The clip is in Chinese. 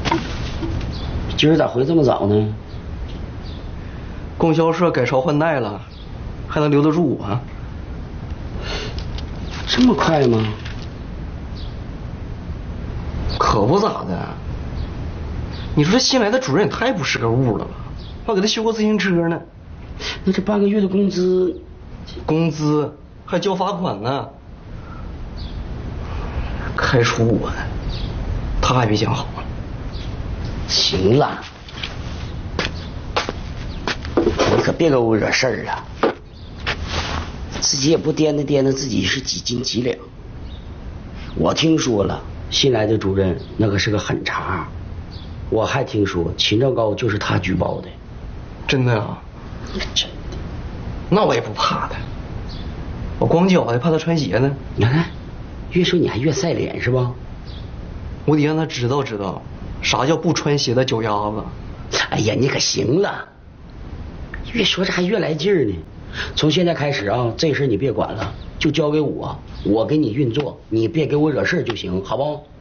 今儿咋回这么早呢？ 供销社改朝换代了，还能留得住我？ 这么快吗？ 可不咋的。你说这新来的主任也太不是个物了吧？我给他修过自行车呢。 那这半个月的工资还交罚款呢。开除我呢，他还别想好了。 行了，你可别给我惹事儿了。自己也不掂量自己是几斤几两。我听说了，新来的主任那可是个狠茬。我还听说秦兆高就是他举报的。 真的啊？ 真的。 那我也不怕他，我光脚还怕他穿鞋呢。 你看，越说你还越晒脸是吧？ 我得让他知道啥叫不穿鞋的脚丫子。 哎呀，你可行了，越说这还越来劲儿呢。从现在开始啊，这事你别管了，就交给我，我给你运作，你别给我惹事就行，好不？